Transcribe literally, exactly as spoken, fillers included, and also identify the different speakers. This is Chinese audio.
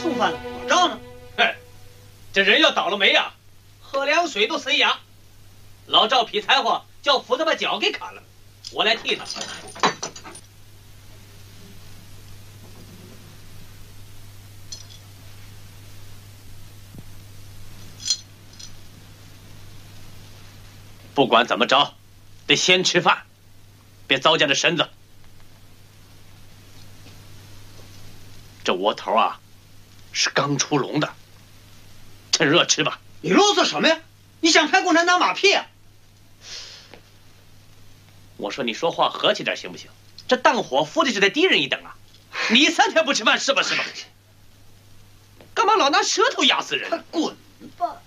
Speaker 1: 送饭了，老赵呢？
Speaker 2: 嘿，这人要倒了霉呀，喝凉水都塞牙。老赵劈柴火，叫斧子把脚给砍了，我来替他。不管怎么着，得先吃饭，别糟践了身子。这窝头啊，是刚出笼的，趁热吃吧。
Speaker 1: 你啰嗦什么呀？你想拍共产党马屁啊？
Speaker 2: 我说你说话和气点行不行？这当伙夫的就得低人一等啊！你三天不吃饭是吧是吧？干嘛老拿舌头压死人？
Speaker 1: 滚吧！